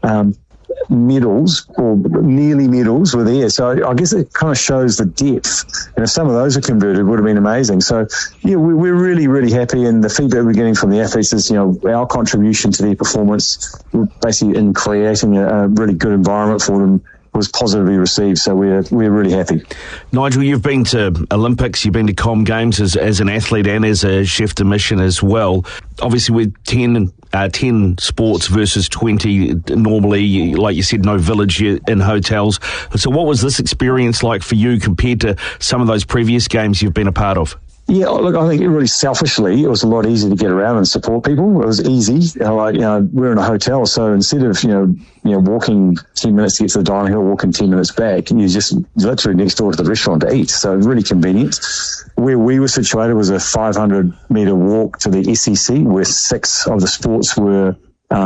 medals or nearly medals were there. So I guess it kind of shows the depth. And if some of those are converted, it would have been amazing. So, yeah, we're really, really happy. And the feedback we're getting from the athletes is, our contribution to their performance, basically in creating a really good environment for them, was positively received, so we're really happy. Nigel, you've been to Olympics, you've been to Com Games as an athlete and as a chef de mission as well. Obviously, with 10 sports versus 20, normally, like you said, no village in hotels. So what was this experience like for you compared to some of those previous games you've been a part of? Yeah, look, I think really selfishly, it was a lot easier to get around and support people. It was easy. We're in a hotel, so instead of, walking 10 minutes to get to the dining hall, walking 10 minutes back, you're just literally next door to the restaurant to eat. So really convenient. Where we were situated was a 500-metre walk to the SEC, where 6 of the sports were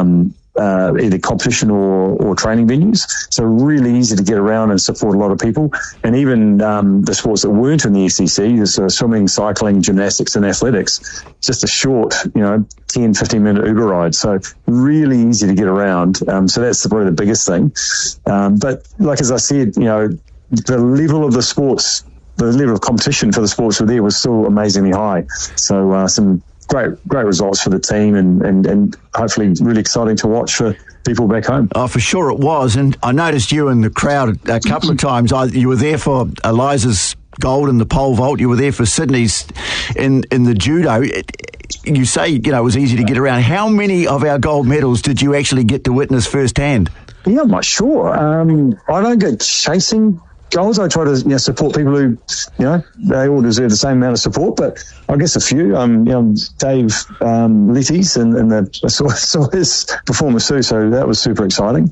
either competition or training venues. So really easy to get around and support a lot of people. And even the sports that weren't in the SEC, so swimming, cycling, gymnastics and athletics, just a short, 10, 15-minute Uber ride. So really easy to get around. So that's probably the biggest thing. But like as I said, the level of the sports, the level of competition for the sports were there was still amazingly high. So some great results for the team and hopefully really exciting to watch for people back home. Oh, for sure it was. And I noticed you in the crowd a couple of times. You were there for Eliza's gold in the pole vault. You were there for Sydney's in the judo. You say, it was easy to get around. How many of our gold medals did you actually get to witness firsthand? Yeah, I'm not sure. I don't go chasing goals. I try to support people who, they all deserve the same amount of support, but I guess a few. Dave Letty's and I saw his performance too, so that was super exciting.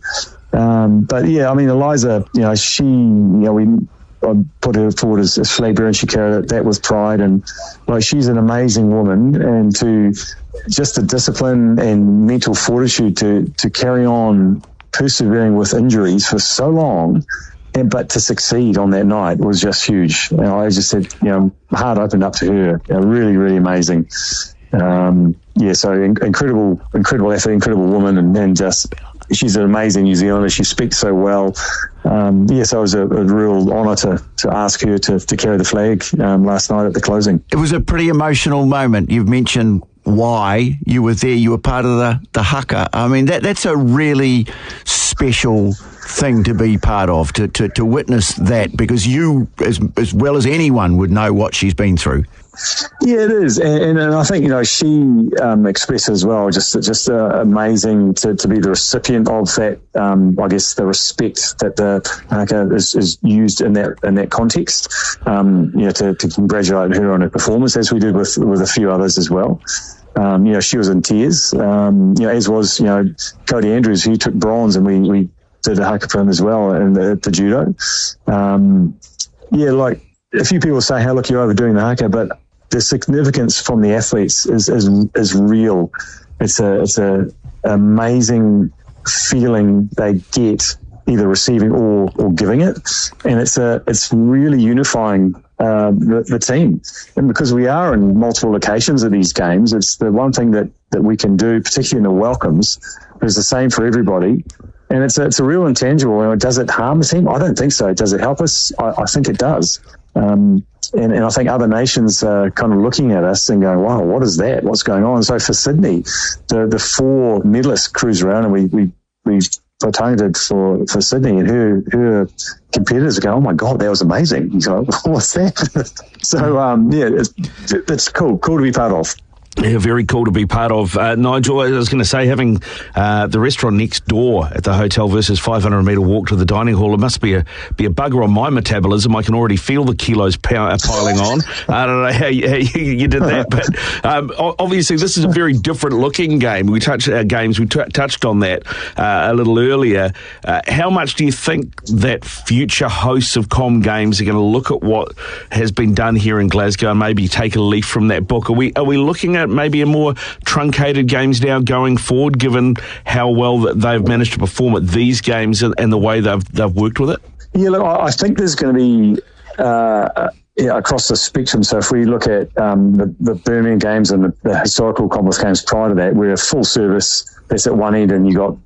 But yeah, Eliza, I put her forward as flag bearer and she carried that with pride, and she's an amazing woman, and to just the discipline and mental fortitude to carry on persevering with injuries for so long. But to succeed on that night was just huge. I just said, my heart opened up to her. Really, really amazing. So incredible athlete, incredible woman, and just she's an amazing New Zealander. She speaks so well. So it was a real honour to ask her to carry the flag last night at the closing. It was a pretty emotional moment. You've mentioned why you were there. You were part of the haka. That's a really special thing to be part of, to witness that, because you, as well as anyone, would know what she's been through. Yeah, it is, and I think she expressed as well. Just amazing to be the recipient of that. I guess the respect that the haka is used in that context. To congratulate her on her performance, as we did with a few others as well. She was in tears. As was Cody Andrews, who took bronze, and we did a haka for him as well, and the judo. A few people say, "Hey, look, you're overdoing the haka," but the significance from the athletes is real. It's a amazing feeling they get either receiving or giving it, and it's really unifying the team. And because we are in multiple locations of these games, it's the one thing that we can do, particularly in the welcomes, is the same for everybody. And it's a real intangible. Does it harm the team? I don't think so. Does it help us? I think it does. And I think other nations are kind of looking at us and going, wow, what is that? What's going on? So for Sydney, the 4 medalists cruise around, and we targeted for Sydney, and her competitors go, oh my God, that was amazing. You go, what's that? So, it's cool to be part of. Yeah, very cool to be part of. Nigel, I was going to say, having the restaurant next door at the hotel versus 500-metre walk to the dining hall, it must be a bugger on my metabolism. I can already feel the kilos piling on. I don't know how you did that, but obviously this is a very different looking game. We touched on that a little earlier. How much do you think that future hosts of Com Games are going to look at what has been done here in Glasgow and maybe take a leaf from that book? Are we looking at maybe a more truncated games now going forward, given how well that they've managed to perform at these games and the way they've worked with it? Yeah, look, I think there's going to be across the spectrum. So if we look at the Birmingham Games and the historical Commonwealth Games prior to that, we're a full service. That's at one end, and you got